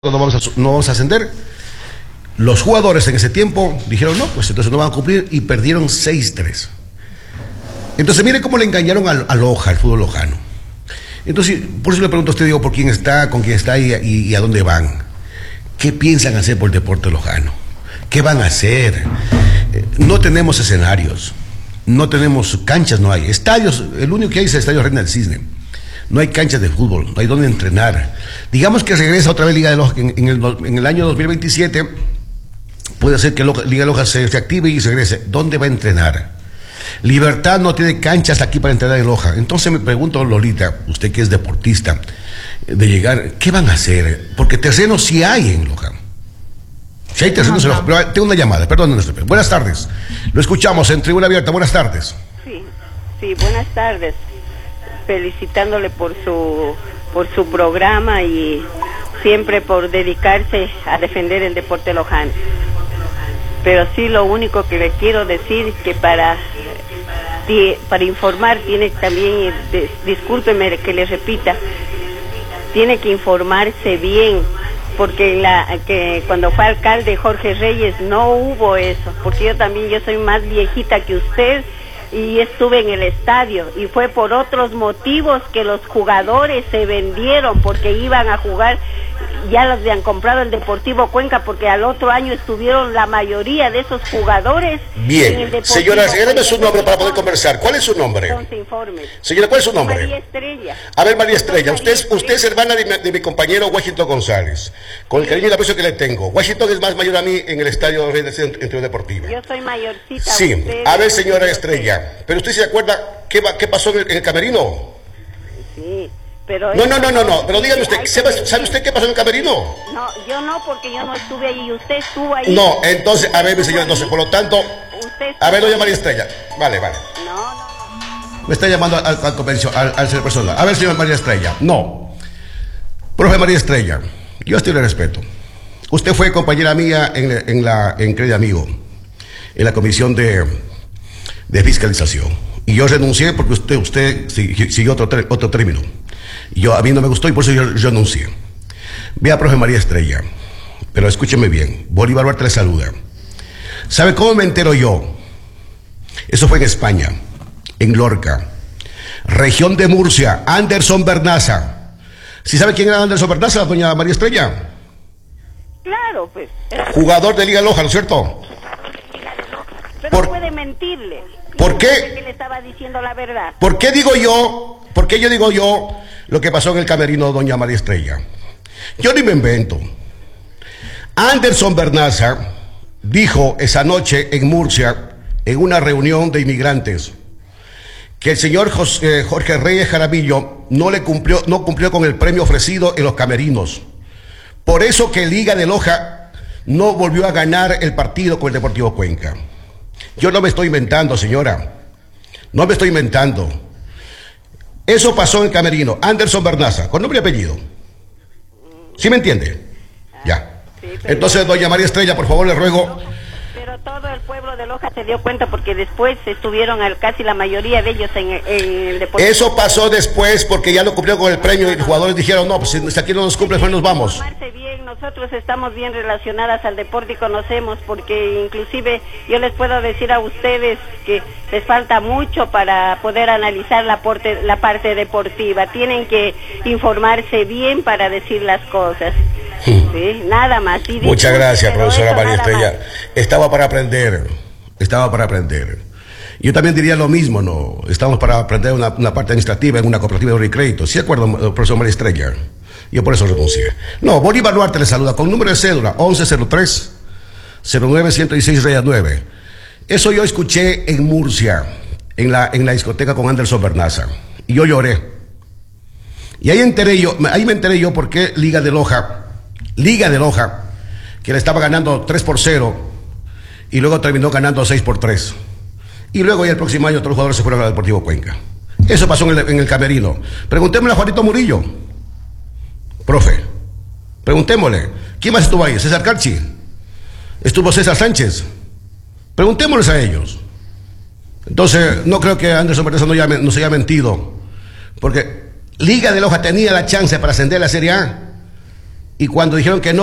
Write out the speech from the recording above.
no vamos a ascender. Los jugadores en ese tiempo dijeron no, pues entonces no van a cumplir y perdieron 6-3. Entonces mire cómo le engañaron a Loja, al fútbol lojano. Entonces, por eso le pregunto a usted, digo, por quién está, con quién está y a dónde van. ¿Qué piensan hacer por el deporte lojano? ¿Qué van a hacer? No tenemos escenarios, no tenemos canchas, no hay estadios. El único que hay es el Estadio Reina del Cisne. No hay canchas de fútbol, no hay dónde entrenar. Digamos que regresa otra vez Liga de Loja en el año 2027. Puede ser que Liga de Loja se active y se regrese. ¿Dónde va a entrenar? Libertad no tiene canchas aquí para entrenar en Loja. Entonces me pregunto, Lolita, usted que es deportista, de llegar, ¿qué van a hacer? Porque terreno sí hay en Loja. Si hay terrenos en Loja. Pero tengo una llamada, perdón. Buenas tardes. Lo escuchamos en Tribuna Abierta. Buenas tardes. Sí, buenas tardes. Felicitándole por su programa y siempre por dedicarse a defender el deporte lojano. Pero sí, lo único que le quiero decir es que para informar tiene también, discúlpeme que le repita, tiene que informarse bien, porque que cuando fue alcalde Jorge Reyes no hubo eso, porque yo soy más viejita que usted y estuve en el estadio y fue por otros motivos que los jugadores se vendieron, porque iban a jugar, ya los habían comprado el Deportivo Cuenca, porque al otro año estuvieron la mayoría de esos jugadores. Bien, señora, regáleme su nombre para poder conversar. ¿Cuál es su nombre? Entonces, informe. Señora, ¿cuál es su nombre? María Estrella. A ver, María Estrella, usted es hermana de mi compañero Washington González. Con el cariño y el aprecio que le tengo. Washington es más mayor a mí en el estadio Centro Deportiva. Yo soy mayorcita. Sí, a ver, señora Estrella, ¿pero usted se acuerda qué pasó en el camerino? Sí. Pero pero dígame usted, ¿sabe usted qué pasó en el camerino? No, yo no, porque yo no estuve ahí, usted estuvo ahí. No, entonces, a ver, mi señor, entonces, por lo tanto, a ver, doña María Estrella, vale. No. Me está llamando al ser persona. A ver, señor María Estrella, no. Profe María Estrella, yo a usted le respeto. Usted fue compañera mía en Crede Amigo, en la comisión de fiscalización. Y yo renuncié porque usted siguió otro término. A mí no me gustó y por eso yo renuncié. Vea, profe María Estrella, pero escúcheme bien, Bolívar Duarte le saluda. ¿Sabe cómo me entero yo? Eso fue en España, en Lorca, región de Murcia, Anderson Bernaza. ¿Sí sabe quién era Anderson Bernaza, doña María Estrella? Claro, pues. Jugador de Liga Loja, ¿no es cierto? Pero puede mentirle. ¿Por qué? Que le estaba diciendo la verdad. ¿Por qué yo digo lo que pasó en el camerino, doña María Estrella? Yo ni me invento. Anderson Bernaza dijo esa noche en Murcia, en una reunión de inmigrantes, que el señor Jorge Reyes Jaramillo no cumplió con el premio ofrecido en los camerinos. Por eso que Liga de Loja no volvió a ganar el partido con el Deportivo Cuenca. Yo no me estoy inventando, señora. No me estoy inventando. Eso pasó en el camerino. Anderson Bernaza, con nombre y apellido. ¿Sí me entiende? Ya. Sí, entonces, doña María Estrella, por favor, le ruego. Pero todo el pueblo de Loja se dio cuenta porque después estuvieron casi la mayoría de ellos en el deporte. Eso pasó después porque ya no cumplió con el premio y los jugadores dijeron, no, pues si aquí no nos cumple, pues nos vamos. Bien, nosotros estamos bien relacionadas al deporte y conocemos, porque inclusive yo les puedo decir a ustedes que les falta mucho para poder analizar la parte deportiva. Tienen que informarse bien para decir las cosas. Sí, nada más. Muchas gracias, profesora María Estrella. Estaba para aprender. Yo también diría lo mismo, ¿no? Estamos para aprender una parte administrativa en una cooperativa de crédito. ¿Sí acuerdo, profesor María Estrella? Yo por eso renuncié. No, Bolívar Duarte le saluda con número de cédula 1103-09-116-9. Eso yo escuché en Murcia, en la discoteca con Anderson Bernaza. Y yo lloré. Y ahí me enteré yo por qué Liga de Loja, que le estaba ganando 3-0, y luego terminó ganando 6-3. Y luego ya el próximo año otros jugadores se fueron al Deportivo Cuenca. Eso pasó en el camerino. Preguntémosle a Juanito Murillo. Profe, preguntémosle, ¿quién más estuvo ahí? ¿César Carchi? ¿Estuvo César Sánchez? Preguntémosles a ellos. Entonces, no creo que Anderson Bernaza nos haya mentido, porque Liga de Loja tenía la chance para ascender a la Serie A Y cuando dijeron que no,